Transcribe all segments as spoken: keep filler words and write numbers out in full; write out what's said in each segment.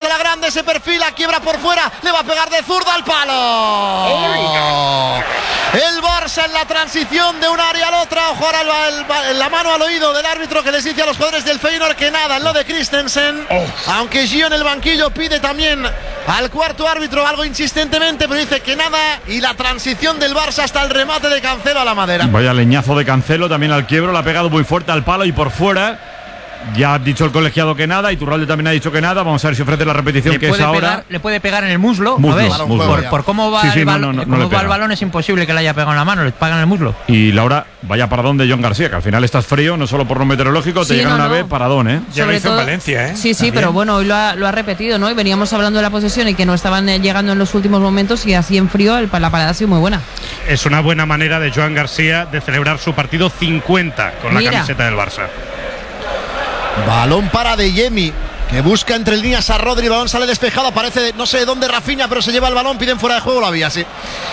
la grande, se perfila, quiebra por fuera, le va a pegar de zurda al palo. Oh. El Barça en la transición de un área al otra. Ojo ahora el, el, la mano al oído del árbitro que les dice a los jugadores del Feyenoord que nada en lo de Christensen. Oh. Aunque Gio en el banquillo pide también al cuarto árbitro algo insistentemente, pero dice que nada. Y la transición del Barça hasta el remate de Cancelo a la madera. Vaya leñazo de Cancelo también al quiebro, le ha pegado muy fuerte al palo y por fuera. Ya ha dicho el colegiado que nada, y Iturralde también ha dicho que nada. Vamos a ver si ofrece la repetición que es ahora. Pegar, le puede pegar en el muslo, muslo, ¿ves? muslo. Por, por cómo va, sí, sí, el, bal no, no, no, cómo no va el balón es imposible que le haya pegado en la mano, le pagan en el muslo. Y Laura, vaya paradón de John García, que al final estás frío, no solo por lo meteorológico, te sí, llegan no, una no. vez paradón, ¿eh? Ya lo hizo todo, en Valencia, ¿eh? Sí, sí, también. pero bueno, hoy lo ha, lo ha repetido, ¿no? Y veníamos hablando de la posesión y que no estaban llegando en los últimos momentos, y así en frío el, la parada ha sido muy buena. Es una buena manera de Joan García de celebrar su partido cincuenta con Mira. la camiseta del Barça. Balón para De Jemi, que busca entre líneas a Rodri. El balón sale despejado, aparece de, no sé de dónde Rafinha, pero se lleva el balón, piden fuera de juego, lo había, sí.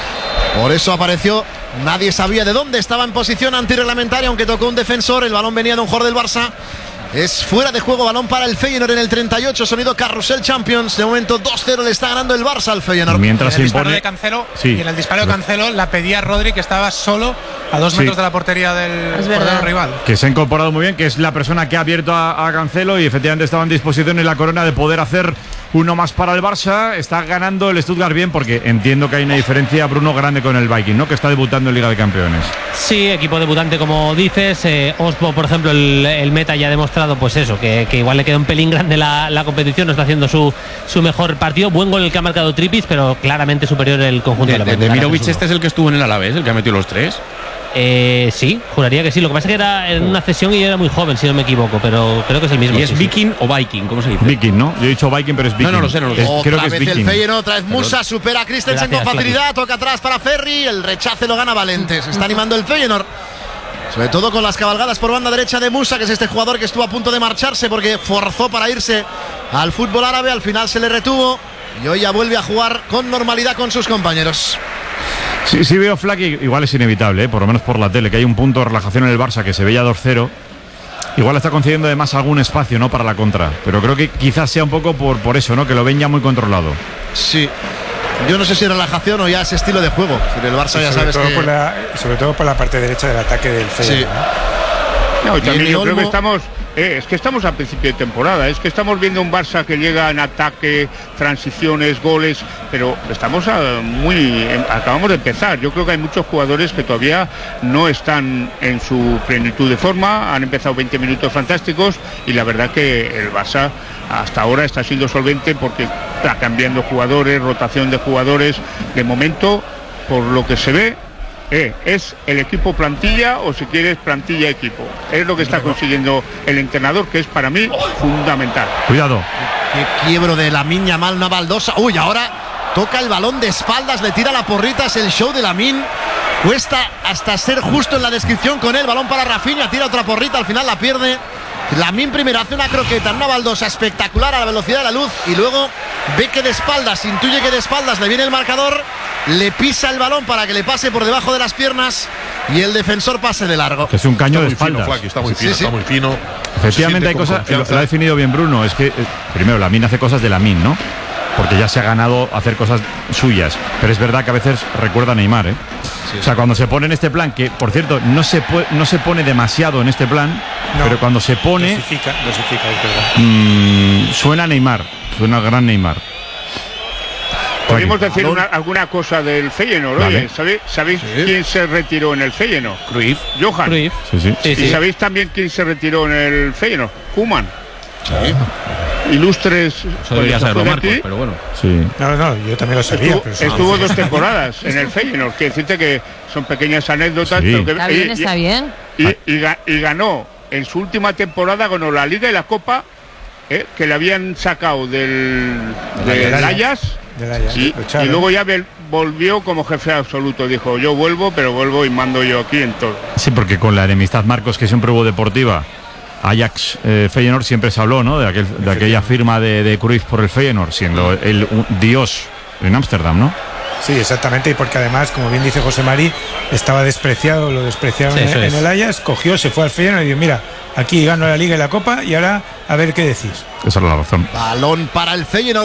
Por eso apareció, nadie sabía de dónde estaba en posición antirreglamentaria, aunque tocó un defensor. El balón venía de un jugador del Barça. Es fuera de juego, balón para el Feyenoord en el treinta y ocho, sonido Carrusel Champions. De momento dos cero le está ganando el Barça al Feyenoord. Mientras en el se impone... disparo de Cancelo, sí, y en el disparo de Cancelo la pedía Rodri, que estaba solo a dos sí. metros de la portería del portero rival. Que se ha incorporado muy bien, que es la persona que ha abierto a, a Cancelo, y efectivamente estaba en disposición en la corona de poder hacer uno más para el Barça. Está ganando el Stuttgart bien, porque entiendo que hay una diferencia, Bruno, grande con el Viking, ¿no? Que está debutando en Liga de Campeones. Sí, equipo debutante, como dices. eh, Osbo, por ejemplo, el, el meta ya ha demostrado pues eso, que, que igual le queda un pelín grande la, la competición, no está haciendo su, su mejor partido. Buen gol el que ha marcado Trippic, pero claramente superior el conjunto de, de, de, de Mirovic. Este es el que estuvo en el Alavés, el que ha metido los tres. Eh, sí, juraría que sí. Lo que pasa es que era en una cesión y era muy joven, si no me equivoco, pero creo que es el mismo. ¿Y es sí, Viking sí. o Viking? ¿Cómo se dice? Viking, ¿no? Yo he dicho Viking, pero es Viking. No, no lo sé, no lo sé. Es, creo que es vez Viking. El Feyenoord, otra vez Musa, supera a Christensen Gracias, con facilidad, toca atrás para Ferri, el rechace lo gana Valente. Se está animando el Feyenoord, sobre todo con las cabalgadas por banda derecha de Musa, que es este jugador que estuvo a punto de marcharse porque forzó para irse al fútbol árabe, al final se le retuvo y hoy ya vuelve a jugar con normalidad con sus compañeros. Sí, sí veo Flack, igual es inevitable, ¿eh? Por lo menos por la tele, que hay un punto de relajación en el Barça que se veía dos cero. Igual está concediendo además algún espacio, ¿no?, para la contra, pero creo que quizás sea un poco por, por eso, ¿no?, que lo ven ya muy controlado. Sí, yo no sé si relajación o ya ese estilo de juego. En el Barça ya sabes que... Por la, sobre todo por la parte derecha del ataque del Feyenoord. Sí. No, y también yo Olmo... creo que estamos, eh, es que estamos a principio de temporada, es que estamos viendo un Barça que llega en ataque, transiciones, goles, pero estamos a muy, acabamos de empezar. Yo creo que hay muchos jugadores que todavía no están en su plenitud de forma, han empezado veinte minutos fantásticos y la verdad que el Barça hasta ahora está siendo solvente porque está cambiando jugadores, rotación de jugadores. De momento, por lo que se ve, Eh, es el equipo plantilla, o si quieres plantilla equipo, es lo que está consiguiendo el entrenador, que es para mí fundamental. Cuidado, qué quiebro de Lamine Yamal, una baldosa. Uy, ahora toca el balón de espaldas, le tira la porrita, es el show de Lamine. Cuesta hasta ser justo en la descripción con él. Balón para Rafinha, tira otra porrita, al final la pierde. Lamine primero hace una croqueta, una baldosa espectacular a la velocidad de la luz, y luego ve que de espaldas, intuye que de espaldas le viene el marcador, le pisa el balón para que le pase por debajo de las piernas y el defensor pase de largo. Es un caño de espaldas. Fino, Flaky, está muy fino, sí, sí. está muy fino. Efectivamente hay cosas, lo, lo ha definido bien Bruno, es que eh, primero Lamine hace cosas de Lamine, ¿no? Porque ya se ha ganado hacer cosas suyas, pero es verdad que a veces recuerda a Neymar, ¿eh? Sí, o sea, cuando se pone en este plan, que por cierto no se, puede, no se pone demasiado en este plan, no, pero cuando se pone dosifica, dosifica, es verdad. Mmm, suena a Neymar, suena a gran Neymar. Podemos decir una, alguna cosa del Feyenoord. Vale. Oye, ¿sabéis, ¿sabéis sí. quién se retiró en el Feyenoord? Cruyff. Johan. Cruyff. Sí, sí. Sí, ¿Y sí. sabéis también quién se retiró en el Feyenoord? Koeman. Sí. Ilustres. Eso debería saberlo Marcos, pero bueno. Sí. No, no, yo también lo sabía. Estuvo, pero estuvo sí. dos temporadas en el Feyenoord. Quiere decirte que son pequeñas anécdotas. Sí. Pero que, Está bien, y, está bien. Y, y, y, y ganó en su última temporada, ganó la Liga y la Copa, eh, que le habían sacado del, del Ajax. Y, y luego ya volvió como jefe absoluto. Dijo, yo vuelvo, pero vuelvo y mando yo aquí en todo. Sí, porque con la enemistad, Marcos, que siempre hubo deportiva, Ajax eh, Feyenoord, siempre se habló, ¿no?, de, aquel, de aquella firma de, de Cruyff por el Feyenoord, siendo el un dios en Ámsterdam, ¿no? Sí, exactamente, y porque además, como bien dice José Mari, estaba despreciado, lo despreciaron sí, en, en el Ajax, cogió, se fue al Feyenoord y dijo, mira, aquí gano la Liga y la Copa y ahora a ver qué decís. Esa es la razón. Balón para el Feyenoord.